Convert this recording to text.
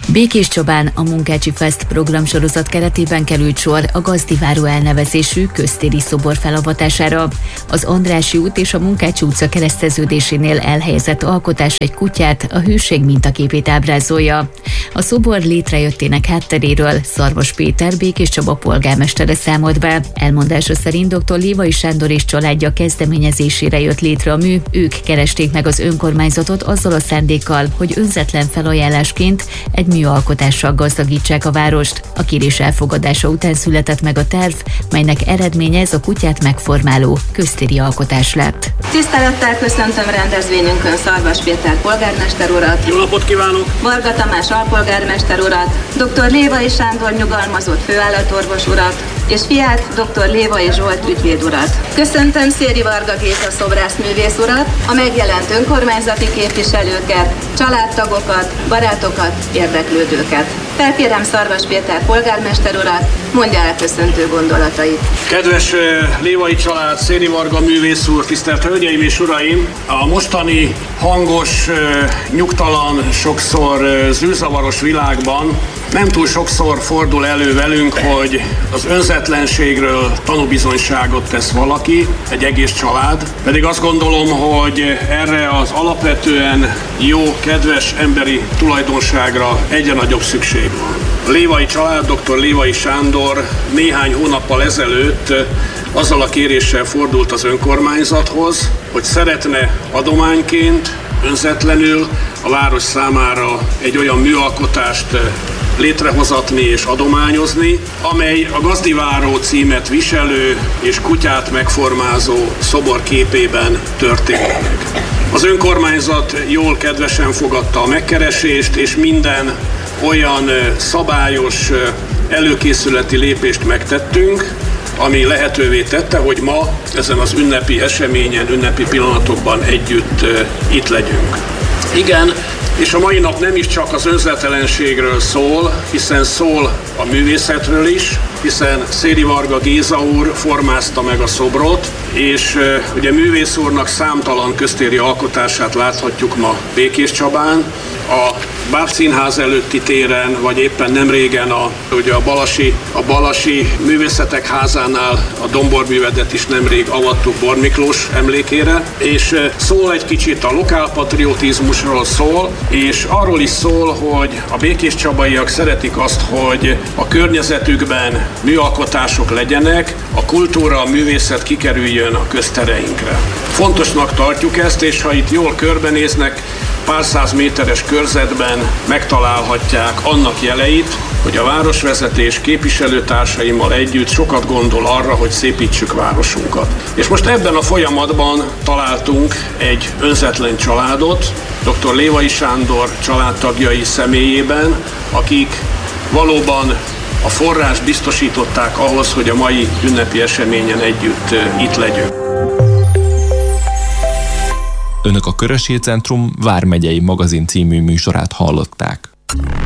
Békés Csabán a Munkácsi Fest programsorozat keretében került sor a Gazdiváró elnevezésű köztéri szobor felavatására. Az Andrássy út és a Munkácsi utca kereszteződésénél elhelyezett alkotás egy kutyát, a hőség mintaképét ábrázolja. A szobor létrejöttének hátteréről Szarvas Péter, Békés Csaba polgármestere számolt be. Elmondása szerint dr. Lévai Sándor és családja kezdeményezésére jött létre a mű, ők keresték meg az önkormányzatot azzal a szándékkal, hogy önzetlen felajánlásként egy műalkotással gazdagítsák a várost. A kérés elfogadása után született meg a terv, melynek eredménye ez a kutyát megformáló köztéri alkotás lett. Tisztelettel köszöntöm rendezvényünkön Szarvas Péter polgármester urat. Jó napot kívánok! Varga Tamás alpolgármester urat, dr. Lévai Sándor nyugalmazott főállatorvos urat, és fiát, dr. Lévai Zsolt ügyvéd urat. Köszöntöm Széri Varga Géza szobrászművész urat, a megjelent önkormányzati képviselőket, családtagokat, barátokat, érdeklődőket. Felkérem Szarvas Péter polgármester urat, mondja el köszöntő gondolatait. Kedves Lévai család, Széri Varga művész úr, tisztelt hölgyeim és uraim! A mostani hangos, nyugtalan, sokszor zűrzavaros világban nem túl sokszor fordul elő velünk, hogy az önzetlenségről tanúbizonyságot tesz valaki, egy egész család. Pedig azt gondolom, hogy erre az alapvetően jó, kedves emberi tulajdonságra egyre nagyobb szükség van. A Lévai család, dr. Lévai Sándor néhány hónappal ezelőtt azzal a kéréssel fordult az önkormányzathoz, hogy szeretne adományként, önzetlenül a város számára egy olyan műalkotást létrehozatni és adományozni, amely a Gazdiváró címet viselő és kutyát megformázó szobor képében történik. Az önkormányzat jól kedvesen fogadta a megkeresést, és minden olyan szabályos előkészületi lépést megtettünk, ami lehetővé tette, hogy ma ezen az ünnepi eseményen, ünnepi pillanatokban együtt itt legyünk. Igen, és a mai nap nem is csak az önzetlenségről szól, hiszen szól a művészetről is, hiszen Széri Varga Géza úr formázta meg a szobrot, és ugye művész úrnak számtalan köztéri alkotását láthatjuk ma Békés Csabán, a Bábszínház előtti téren, vagy éppen nem régen a Balasi Művészetek Házánál a domborművedet is nemrég avattuk Bor Miklós emlékére, és szól egy kicsit a lokálpatriotizmusról szól, és arról is szól, hogy a békéscsabaiak szeretik azt, hogy a környezetükben műalkotások legyenek, a kultúra, a művészet kikerüljön a köztereinkre. Fontosnak tartjuk ezt, és ha itt jól körbenéznek, pár száz méteres körzetben megtalálhatják annak jeleit, hogy a városvezetés képviselőtársaimmal együtt sokat gondol arra, hogy szépítsük városunkat. És most ebben a folyamatban találtunk egy önzetlen családot, dr. Lévai Sándor családtagjai személyében, akik valóban a forrást biztosították ahhoz, hogy a mai ünnepi eseményen együtt itt legyünk. Önök a Körös Hírcentrum vármegyei magazin című műsorát hallották.